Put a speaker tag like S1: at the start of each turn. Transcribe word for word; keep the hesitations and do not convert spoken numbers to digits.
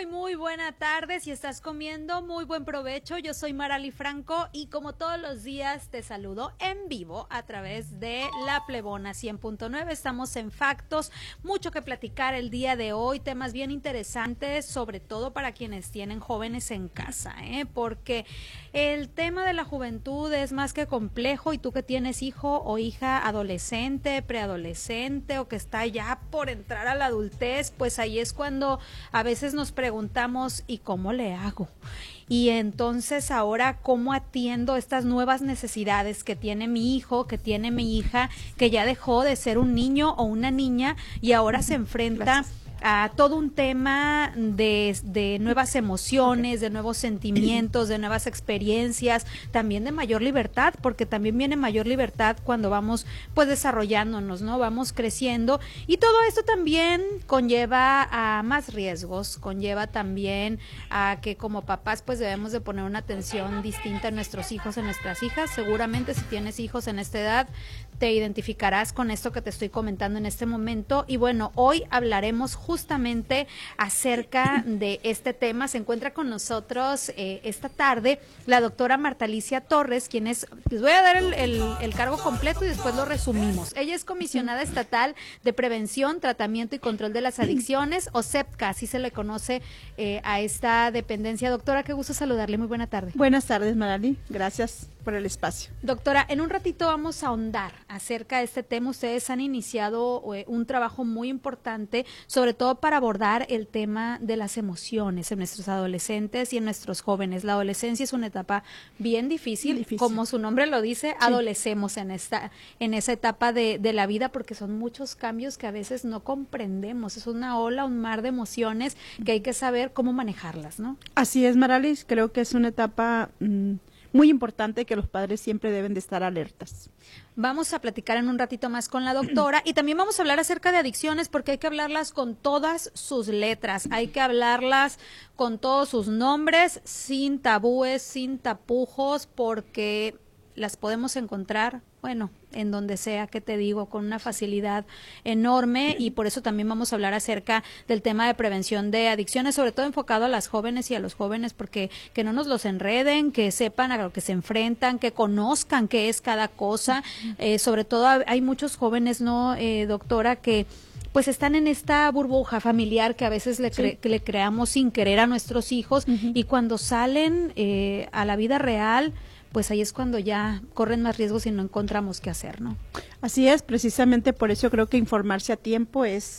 S1: Muy, muy buena tarde. Si estás comiendo, muy buen provecho. Yo soy Marali Franco y como todos los días te saludo en vivo a través de La Plebona cien punto nueve. Estamos en Factos, mucho que platicar el día de hoy, temas bien interesantes, sobre todo para quienes tienen jóvenes en casa, ¿eh? Porque el tema de la juventud es más que complejo y tú que tienes hijo o hija adolescente, preadolescente o que está ya por entrar a la adultez, pues ahí es cuando a veces nos preguntamos, ¿y cómo le hago? Y entonces ahora, ¿cómo atiendo estas nuevas necesidades que tiene mi hijo, que tiene mi hija, que ya dejó de ser un niño o una niña y ahora se enfrenta Gracias. a todo un tema de, de nuevas emociones, okay. de nuevos sentimientos, de nuevas experiencias, también de mayor libertad, porque también viene mayor libertad cuando vamos pues desarrollándonos, ¿no? Vamos creciendo y todo esto también conlleva a más riesgos, conlleva también a que como papás pues debemos de poner una atención distinta a nuestros hijos, a nuestras hijas. Seguramente si tienes hijos en esta edad te identificarás con esto que te estoy comentando en este momento y bueno, hoy hablaremos justamente acerca de este tema. Se encuentra con nosotros eh, esta tarde la doctora Marta Alicia Torres, quien es, les voy a dar el, el, el cargo completo y después lo resumimos. Ella es comisionada estatal de prevención, tratamiento y control de las adicciones, o CEPCA, así se le conoce eh, a esta dependencia. Doctora, qué gusto saludarle, muy buena tarde.
S2: Buenas tardes, Marali, gracias por el espacio.
S1: Doctora, en un ratito vamos a ahondar acerca de este tema. Ustedes han iniciado eh, un trabajo muy importante, sobre todo para abordar el tema de las emociones en nuestros adolescentes y en nuestros jóvenes. La adolescencia es una etapa bien difícil, difícil. Como su nombre lo dice, sí. adolecemos en esta, en esa etapa de, de la vida porque son muchos cambios que a veces no comprendemos. Es una ola, un mar de emociones que hay que saber cómo manejarlas, ¿no?
S2: Así es, Maralis, creo que es una etapa mmm, muy importante que los padres siempre deben de estar alertas.
S1: Vamos a platicar en un ratito más con la doctora y también vamos a hablar acerca de adicciones porque hay que hablarlas con todas sus letras, hay que hablarlas con todos sus nombres, sin tabúes, sin tapujos, porque las podemos encontrar, bueno, en donde sea, que te digo, con una facilidad enorme y por eso también vamos a hablar acerca del tema de prevención de adicciones, sobre todo enfocado a las jóvenes y a los jóvenes, porque que no nos los enreden, que sepan a lo que se enfrentan, que conozcan qué es cada cosa, eh, sobre todo hay muchos jóvenes, ¿no, eh, doctora, que pues están en esta burbuja familiar que a veces le, cre sí. que le creamos sin querer a nuestros hijos uh-huh. y cuando salen eh, a la vida real, pues ahí es cuando ya corren más riesgos y no encontramos qué hacer, ¿no?
S2: Así es, precisamente por eso creo que informarse a tiempo es